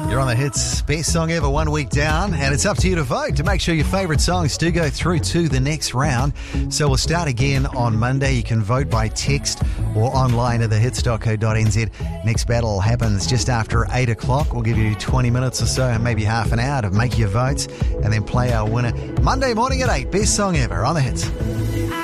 You're on the Hits Best Song Ever, 1 week down, and it's up to you to vote to make sure your favourite songs do go through to the next round. So we'll start again on Monday. You can vote by text or online at thehits.co.nz. Next battle happens just after 8 o'clock. We'll give you 20 minutes or so, maybe half an hour to make your votes and then play our winner Monday morning at 8. Best Song Ever on the Hits.